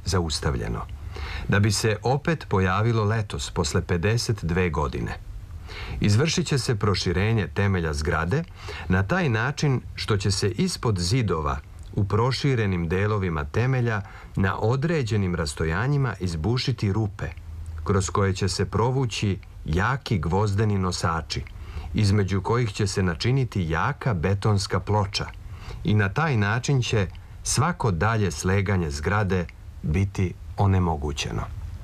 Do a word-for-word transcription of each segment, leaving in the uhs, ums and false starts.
zaustavljeno, da bi se opet pojavilo letos posle pedeset dve godine. Izvršit će se proširenje temelja zgrade na taj način što će se ispod zidova u proširenim delovima temelja na određenim rastojanjima izbušiti rupe, kroz koje će se provući jaki gvozdeni nosači, između kojih će se načiniti jaka betonska ploča i na taj način će svako dalje sleganje zgrade biti onemogućeno.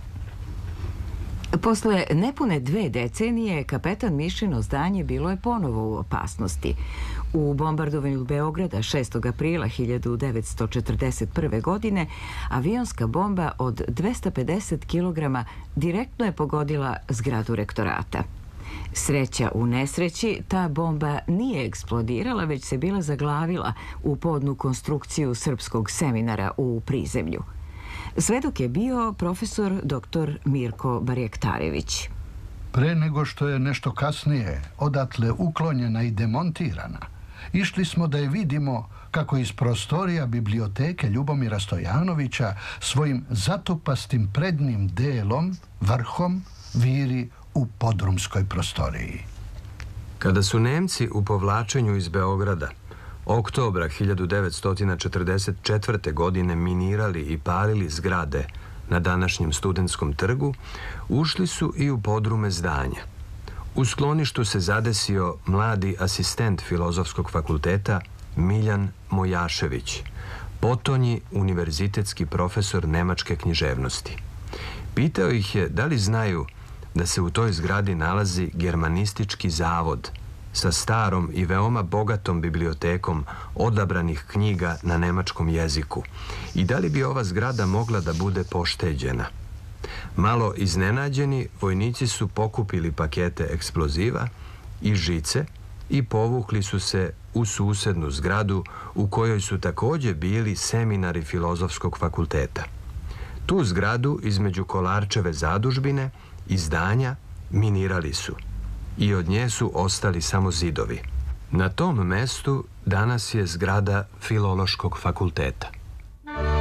Posle nepune dve decenije, kapetan Mišino zdanje bilo je ponovo u opasnosti. U bombardovanju Beograda šestog aprila hiljadu devetsto četrdeset prve. godine avionska bomba od dvesta pedeset kilograma direktno je pogodila zgradu rektorata. Sreća u nesreći, ta bomba nije eksplodirala, već se bila zaglavila u podnu konstrukciju srpskog seminara u prizemlju. Svedok je bio profesor doktor Mirko Barjektarević. Pre nego što je nešto kasnije odatle uklonjena i demontirana, išli smo da je vidimo kako iz prostorija biblioteke Ljubomira Stojanovića svojim zatupastim prednjim delom, vrhom, viri u podrumskoj prostoriji. Kada su Nemci u povlačenju iz Beograda oktobra hiljadu devetsto četrdeset četvrte. godine minirali i palili zgrade na današnjem Studentskom trgu, ušli su i u podrume zdanja. U skloništu se zadesio mladi asistent Filozofskog fakulteta Miljan Mojašević, potonji univerzitetski profesor nemačke književnosti. Pitao ih je da li znaju da se u toj zgradi nalazi germanistički zavod sa starom i veoma bogatom bibliotekom odabranih knjiga na nemačkom jeziku i da li bi ova zgrada mogla da bude pošteđena. Malo iznenađeni, vojnici su pokupili pakete eksploziva i žice i povukli su se u susednu zgradu u kojoj su takođe bili seminari Filozofskog fakulteta. Tu zgradu između Kolarčeve zadužbine i zdanja minirali su i od nje su ostali samo zidovi. Na tom mestu danas je zgrada Filološkog fakulteta.